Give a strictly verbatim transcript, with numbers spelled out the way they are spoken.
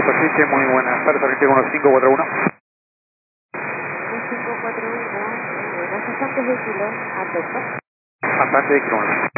Superficie, muy buenas tardes, Argentina uno cinco cuatro uno. uno cinco cuatro uno, eh, los pasantes de kilo, acepto. Pasante de kilómetros.